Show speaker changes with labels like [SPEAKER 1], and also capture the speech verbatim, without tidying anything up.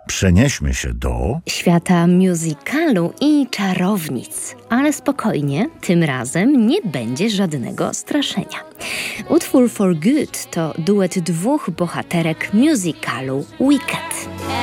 [SPEAKER 1] Przenieśmy się do...
[SPEAKER 2] świata musicalu i czarownic. Ale spokojnie, tym razem nie będzie żadnego straszenia. Utwór For Good to duet dwóch bohaterek musicalu Wicked.